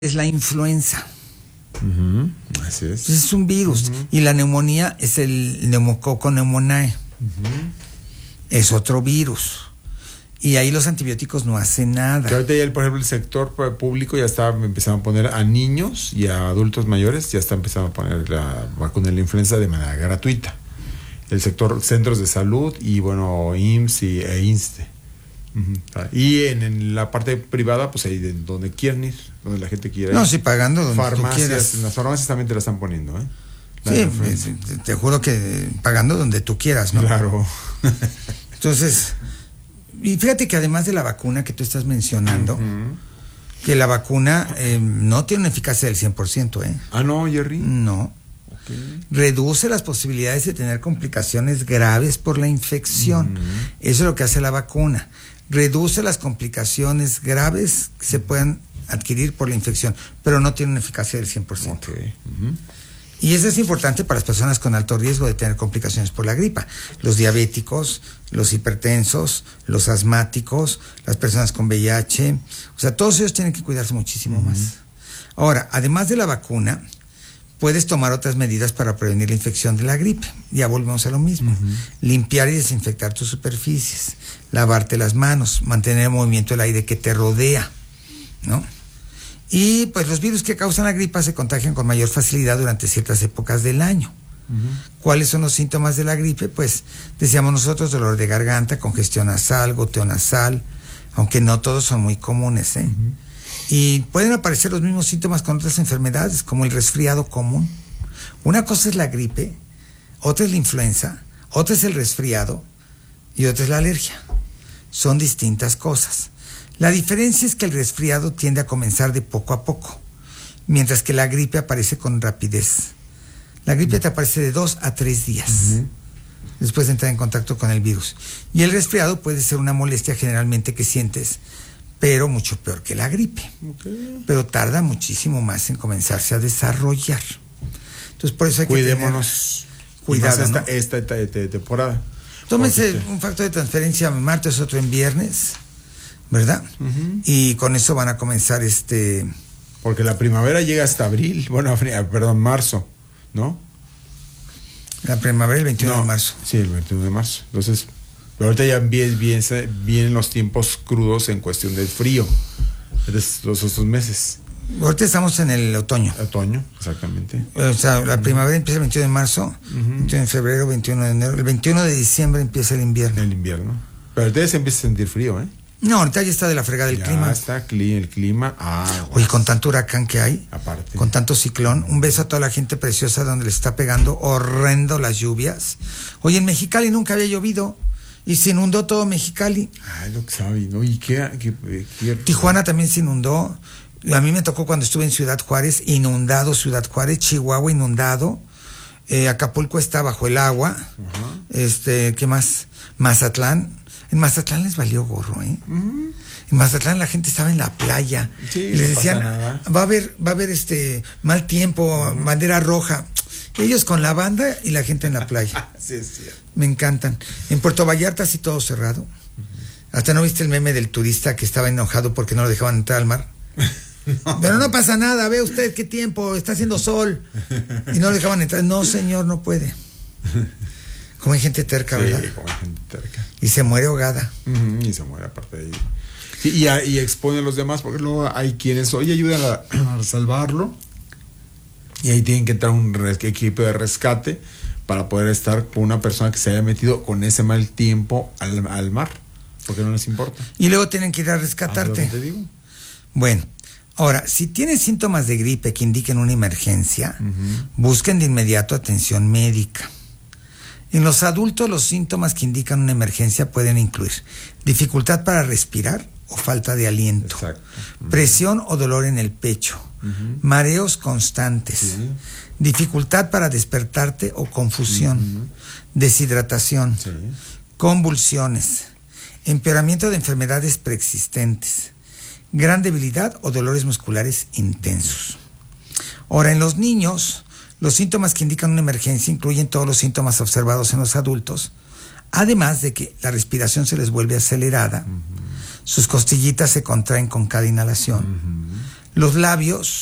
es la influenza. Así es. Entonces es un virus. Y la neumonía es el neumococo pneumoniae. Es otro virus. Y ahí los antibióticos no hacen nada. Que ahorita ya, por ejemplo, el sector público ya está empezando a poner a niños y a adultos mayores, ya está empezando a poner la vacuna de la influenza de manera gratuita. El sector centros de salud y, bueno, IMSS e INSTE. Y en la parte privada, pues ahí donde quieran ir, donde la gente quiera ir. No, sí, pagando donde tú quieras. Las farmacias también te la están poniendo, ¿eh? Sí, te juro que pagando donde tú quieras, ¿no? Claro. Entonces, y fíjate que además de la vacuna que tú estás mencionando, que la vacuna no tiene una eficacia del 100%, ¿eh? Ah, no, Jerry. No. Okay. Reduce las posibilidades de tener complicaciones graves por la infección. Eso es lo que hace la vacuna. Reduce las complicaciones graves que se puedan adquirir por la infección, pero no tiene una eficacia del 100%. Okay. Y eso es importante para las personas con alto riesgo de tener complicaciones por la gripa. Los diabéticos, los hipertensos, los asmáticos, las personas con VIH. O sea, todos ellos tienen que cuidarse muchísimo más. Ahora, además de la vacuna, puedes tomar otras medidas para prevenir la infección de la gripe. Ya volvemos a lo mismo. Limpiar y desinfectar tus superficies, lavarte las manos, mantener el movimiento del aire que te rodea, ¿no? Y pues los virus que causan la gripa se contagian con mayor facilidad durante ciertas épocas del año. ¿Cuáles son los síntomas de la gripe? Pues decíamos nosotros, dolor de garganta, congestión nasal, goteo nasal, aunque no todos son muy comunes, ¿eh? Y pueden aparecer los mismos síntomas con otras enfermedades, como el resfriado común. Una cosa es la gripe, otra es la influenza, otra es el resfriado y otra es la alergia. Son distintas cosas. La diferencia es que el resfriado tiende a comenzar de poco a poco, mientras que la gripe aparece con rapidez. La gripe te aparece de 2 a 3 días después de entrar en contacto con el virus. Y el resfriado puede ser una molestia generalmente que sientes, pero mucho peor que la gripe. Pero tarda muchísimo más en comenzarse a desarrollar. Entonces, por eso hay que cuidémonos. Cuidado, ¿no? esta temporada. Tómese un factor de transferencia martes, otro en viernes, ¿verdad? Y con eso van a comenzar Porque la primavera llega hasta abril, marzo, ¿no? La primavera el 21 de marzo. Sí, el 21 de marzo. Entonces, pero ahorita ya vienen los tiempos crudos en cuestión del frío. Estos meses. Ahorita estamos en el otoño. Otoño, exactamente. O sea, la primavera empieza el 21 de marzo, 21 de febrero, 21 de enero. El 21 de diciembre empieza el invierno. El invierno. Pero ahorita se empieza a sentir frío, ¿eh? No, ahorita ya está de la fregada el clima. Ya está el clima. Oye, con tanto huracán que hay, aparte, con tanto ciclón, un beso a toda la gente preciosa donde le está pegando horrendo las lluvias. Oye, en Mexicali nunca había llovido y se inundó todo Mexicali. Ay, lo que sabe, ¿no? ¿Y qué? Tijuana también se inundó. A mí me tocó cuando estuve en Ciudad Juárez, inundado Ciudad Juárez, Chihuahua inundado, Acapulco está bajo el agua, ¿qué más? Mazatlán. En Mazatlán les valió gorro, ¿eh? En Mazatlán la gente estaba en la playa. Sí, y les decían, va a haber mal tiempo, bandera roja. Ellos con la banda y la gente en la playa. Sí, es cierto. Me encantan. En Puerto Vallarta sí todo cerrado. ¿Hasta no viste el meme del turista que estaba enojado porque no lo dejaban entrar al mar? No. Pero no pasa nada, ve usted qué tiempo, está haciendo sol. Y no lo dejaban entrar. No, señor, no puede. Como hay gente terca, sí, ¿verdad? Como hay gente terca. Y se muere ahogada. Y se muere aparte de ahí. Sí, y expone a los demás, porque luego hay quienes, ayudan a salvarlo. Y ahí tienen que entrar un equipo de rescate para poder estar con una persona que se haya metido con ese mal tiempo al mar, porque no les importa. Y luego tienen que ir a rescatarte. Te digo. Bueno, ahora, si tienes síntomas de gripe que indiquen una emergencia, busquen de inmediato atención médica. En los adultos, los síntomas que indican una emergencia pueden incluir dificultad para respirar o falta de aliento, presión o dolor en el pecho, mareos constantes, dificultad para despertarte o confusión, deshidratación, convulsiones, empeoramiento de enfermedades preexistentes, gran debilidad o dolores musculares intensos. Ahora, en los niños, los síntomas que indican una emergencia incluyen todos los síntomas observados en los adultos, además de que la respiración se les vuelve acelerada, sus costillitas se contraen con cada inhalación, Los labios